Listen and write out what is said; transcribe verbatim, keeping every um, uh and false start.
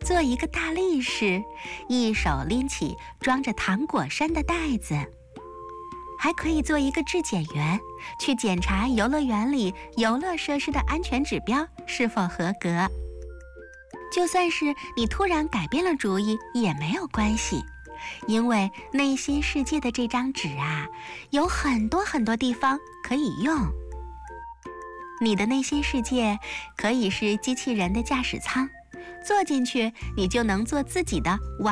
做一个大力士，一手拎起装着糖果山的袋子。还可以做一个质检员，去检查游乐园里游乐设施的安全指标是否合格。就算是你突然改变了主意也没有关系，因为内心世界的这张纸啊，有很多很多地方可以用。你的内心世界可以是机器人的驾驶舱，坐进去你就能做自己的